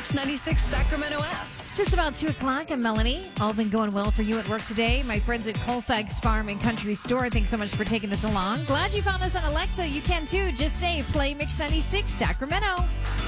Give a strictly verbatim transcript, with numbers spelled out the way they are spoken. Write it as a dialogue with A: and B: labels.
A: Mix ninety-six Sacramento app.
B: Just about two o'clock. I'm Melanie. All been going well for you at work today. My friends at Colfax Farm and Country Store, thanks so much for taking us along. Glad you found us on Alexa. You can too. Just say, play Mix ninety-six Sacramento.